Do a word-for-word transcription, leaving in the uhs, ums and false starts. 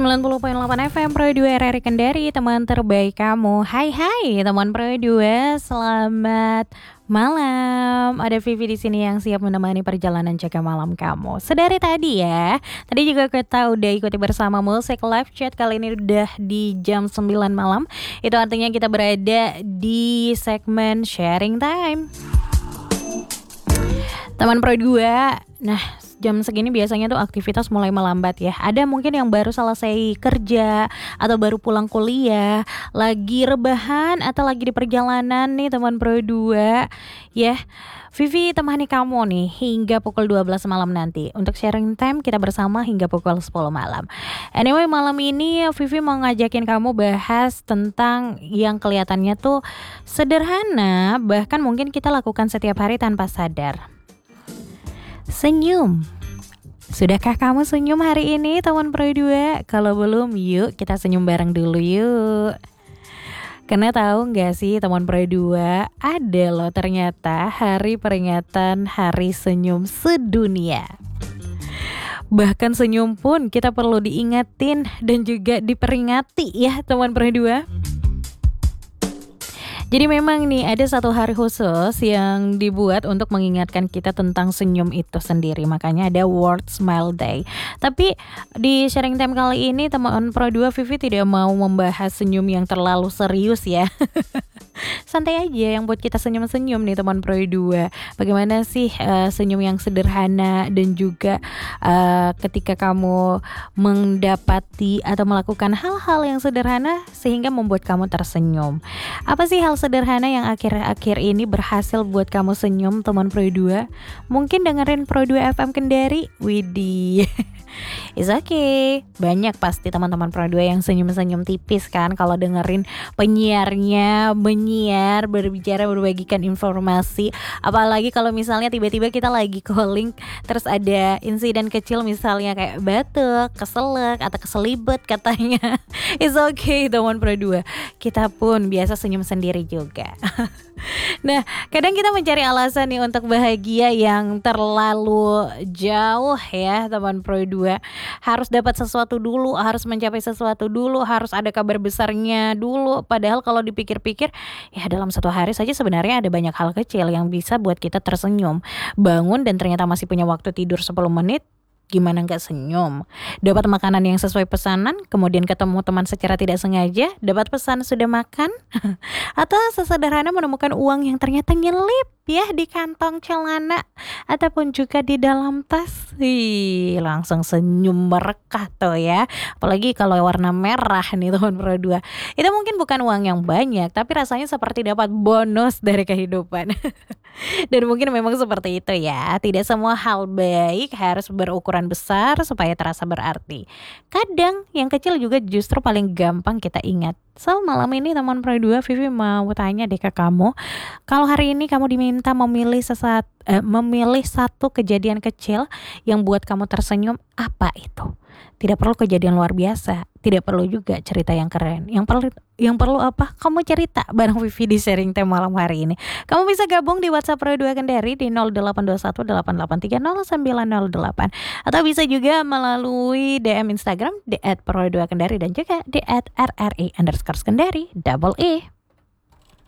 sembilan puluh koma delapan F M Pro dua R R I Kendari, teman terbaik kamu. Hai hai teman Pro dua, selamat malam. Ada Vivi di sini yang siap menemani perjalanan jaga malam kamu. Sedari tadi ya. Tadi juga kita udah ikuti bersama musik live chat. Kali ini udah di jam sembilan malam. Itu artinya kita berada di segmen sharing time. Teman Pro dua. Nah, jam segini biasanya tuh aktivitas mulai melambat ya. Ada mungkin yang baru selesai kerja atau baru pulang kuliah, lagi rebahan atau lagi di perjalanan nih teman Pro dua. Ya, Vivi temani kamu nih hingga pukul dua belas malam nanti. Untuk sharing time kita bersama hingga pukul sepuluh malam. Anyway, malam ini Vivi mau ngajakin kamu bahas tentang yang kelihatannya tuh sederhana, bahkan mungkin kita lakukan setiap hari tanpa sadar. Senyum. Sudahkah kamu senyum hari ini teman Pro dua? Kalau belum, yuk kita senyum bareng dulu yuk. Karena tahu gak sih teman Pro dua, ada loh ternyata hari peringatan Hari Senyum Sedunia. Bahkan senyum pun kita perlu diingatin dan juga diperingati ya teman Pro dua. Jadi memang nih ada satu hari khusus yang dibuat untuk mengingatkan kita tentang senyum itu sendiri. Makanya ada World Smile Day. Tapi di sharing time kali ini teman Pro dua, Vivi tidak mau membahas senyum yang terlalu serius ya. Santai aja yang buat kita senyum-senyum nih teman Pro dua. Bagaimana sih uh, senyum yang sederhana dan juga uh, ketika kamu mendapati atau melakukan hal-hal yang sederhana sehingga membuat kamu tersenyum. Apa sih hal sederhana yang akhir-akhir ini berhasil buat kamu senyum teman Pro dua? Mungkin dengerin Pro dua F M Kendari. Widih. It's okay. Banyak pasti teman-teman Pro dua yang senyum-senyum tipis kan kalau dengerin penyiarnya menyiar, berbicara, berbagikan informasi. Apalagi kalau misalnya tiba-tiba kita lagi calling terus ada insiden kecil misalnya kayak batuk, keselak atau keselibet katanya. It's okay teman Pro dua. Kita pun biasa senyum sendiri juga. Nah, kadang kita mencari alasan nih untuk bahagia yang terlalu jauh ya teman Pro dua. Harus dapat sesuatu dulu, harus mencapai sesuatu dulu, harus ada kabar besarnya dulu. Padahal kalau dipikir-pikir ya dalam satu hari saja sebenarnya ada banyak hal kecil yang bisa buat kita tersenyum. Bangun dan ternyata masih punya waktu tidur sepuluh menit. Gimana gak senyum? Dapat makanan yang sesuai pesanan, kemudian ketemu teman secara tidak sengaja, dapat pesan sudah makan, atau sesederhana menemukan uang yang ternyata nyelip ya di kantong celana ataupun juga di dalam tas. Ih, langsung senyum merekah tuh ya. Apalagi kalau warna merah nih teman Pro dua. Itu mungkin bukan uang yang banyak, tapi rasanya seperti dapat bonus dari kehidupan. Dan mungkin memang seperti itu ya. Tidak semua hal baik harus berukuran besar supaya terasa berarti. Kadang yang kecil juga justru paling gampang kita ingat. So malam ini teman Pro dua, Vivi mau tanya deh ke kamu. Kalau hari ini kamu diminta memilih sesaat, eh, memilih satu kejadian kecil yang buat kamu tersenyum, apa itu? Tidak perlu kejadian luar biasa, tidak perlu juga cerita yang keren. Yang perlu yang perlu apa? Kamu cerita bareng Vivi di sharing time malam hari ini. Kamu bisa gabung di WhatsApp Pro dua Kendari di nol delapan dua satu delapan delapan tiga nol sembilan nol delapan atau bisa juga melalui D M Instagram di et pro dua kendari dan juga di et r r i underscore kendari double e.